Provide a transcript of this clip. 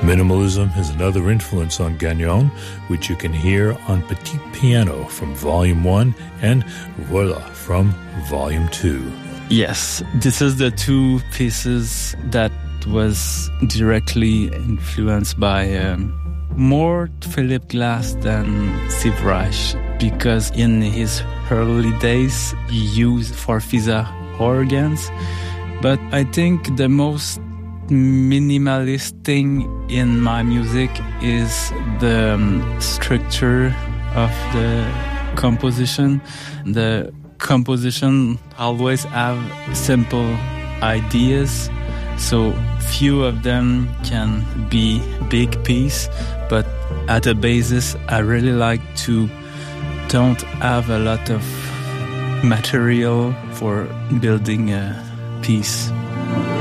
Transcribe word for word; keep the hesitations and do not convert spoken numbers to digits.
Minimalism is another influence on Gagnon, which you can hear on Petit Piano from Volume one and Voila from Volume two. Yes, this is the two pieces that was directly influenced by um, more Philip Glass than Steve Reich, because in his early days he used Farfisa organs, but I think the most minimalist thing in my music is the um, structure of the composition. The composition always have simple ideas, so few of them can be big piece, but at a basis I really like to don't have a lot of material for building a piece.